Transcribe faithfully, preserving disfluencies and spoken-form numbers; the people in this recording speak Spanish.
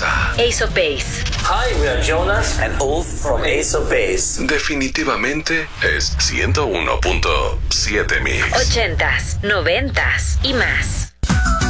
casa. Ace of Base. Hi, we are Jonas and Ulf from Ace of Base. Definitivamente es ciento uno punto siete Mix. Ochentas, noventas y más.